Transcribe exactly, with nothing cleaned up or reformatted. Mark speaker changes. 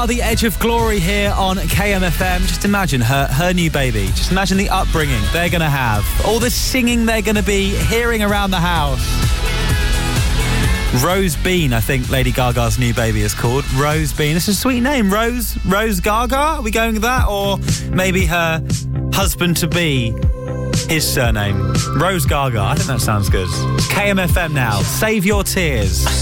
Speaker 1: The Edge of Glory here on K M F M. Just imagine her her new baby. Just imagine the upbringing they're going to have. All the singing they're going to be hearing around the house. Rose Bean, I think Lady Gaga's new baby is called. Rose Bean. It's a sweet name. Rose Rose Gaga? Are we going with that? Or maybe her husband-to-be, his surname. Rose Gaga. I think that sounds good. K M F M now. Save your tears.